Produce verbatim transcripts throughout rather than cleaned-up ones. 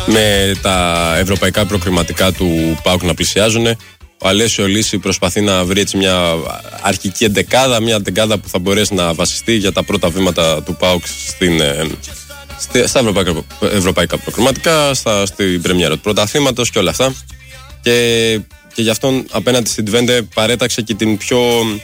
με τα ευρωπαϊκά προκριματικά του ΠΑΟΚ να πλησιάζουν. Ο Αλέσιο Λύση προσπαθεί να βρει έτσι μια αρχική εντεκάδα, μια εντεκάδα που θα μπορέσει να βασιστεί για τα πρώτα βήματα του ΠΑΟΚ στην, στα ευρωπαϊκά, ευρωπαϊκά προκριματικά, στα, στην πρεμιέρα του πρωταθλήματος και όλα αυτά. Και, και γι' αυτόν απέναντι στην Τβέντε παρέταξε και την πιο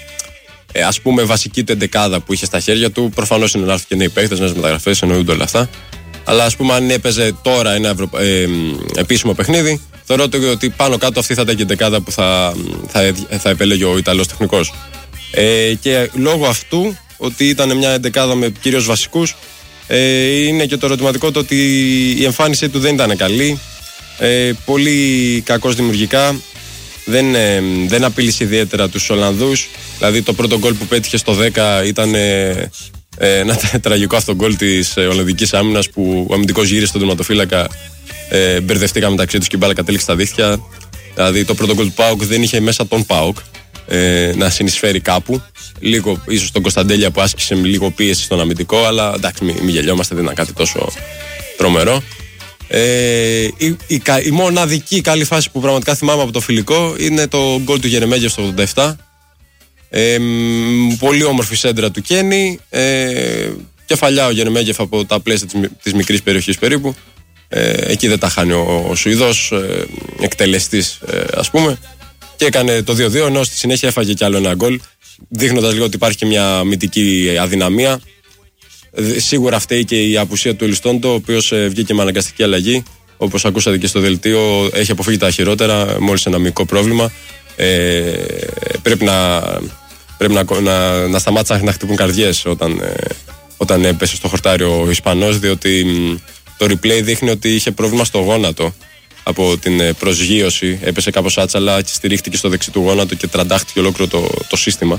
ε, ας πούμε βασική του εντεκάδα που είχε στα χέρια του. Προφανώς είναι να έρθουν και νέοι παίκτες, νέες μεταγραφές, εννοούνται όλα αυτά. Αλλά ας πούμε, αν έπαιζε τώρα ένα ευρω... ε, επίσημο παιχνίδι, θεωρώ ότι πάνω κάτω αυτή θα ήταν και η εντεκάδα που θα, θα, θα επέλεγε ο Ιταλός τεχνικός. Ε, και λόγω αυτού, ότι ήταν μια εντεκάδα με κυρίως βασικούς, ε, είναι και το ερωτηματικό το ότι η εμφάνισή του δεν ήταν καλή. Ε, πολύ κακός δημιουργικά. Δεν, ε, δεν απείλησε ιδιαίτερα τους Ολλανδούς. Δηλαδή, το πρώτο γκολ που πέτυχε στο δέκα ήταν. Ε, Ε, ένα τραγικό αυτό γκολ της ε, Ολλανδικής άμυνας που ο αμυντικός γύρισε στον τερματοφύλακα, ε, μπερδευτήκαν μεταξύ τους και η μπάλα κατέληξε στα δίχτυα. Δηλαδή το πρώτο γκολ του ΠΑΟΚ δεν είχε μέσα τον ΠΑΟΚ ε, να συνεισφέρει κάπου. Λίγο ίσως τον Κωνσταντέλια που άσκησε λίγο πίεση στον αμυντικό, αλλά εντάξει, μην μη γελιόμαστε, δεν ήταν κάτι τόσο τρομερό. Ε, η, η, η μοναδική καλή φάση που πραγματικά θυμάμαι από το φιλικό είναι το γκολ του Γερεμέγεφ στο ογδόντα επτά. Ε, πολύ όμορφη σέντρα του Κένι, ε, κεφαλιά ο Γερεμέγεφ από τα πλαίσια της, της μικρής περιοχής περίπου. Ε, εκεί δεν τα χάνει ο, ο Σουηδός ε, εκτελεστής, ε, ας πούμε, και έκανε το δύο δύο, ενώ στη συνέχεια έφαγε κι άλλο ένα γκολ, δείχνοντας λίγο ότι υπάρχει και μια μυντική αδυναμία. Ε, σίγουρα φταίει και η απουσία του Ελιστόντο, ο οποίος ε, βγήκε με αναγκαστική αλλαγή. Όπως ακούσατε και στο δελτίο, έχει αποφύγει τα χειρότερα, μόλις ένα μικρό πρόβλημα. Ε, πρέπει να, πρέπει να, να, να σταμάτησαν να χτυπούν καρδιές όταν, ε, όταν έπεσε στο χορτάριο ο Ισπανός, διότι μ, το replay δείχνει ότι είχε πρόβλημα στο γόνατο από την ε, προσγείωση. Έπεσε κάπως άτσαλα και στηρίχτηκε στο δεξί του γόνατο και τραντάχτηκε ολόκληρο το, το σύστημα.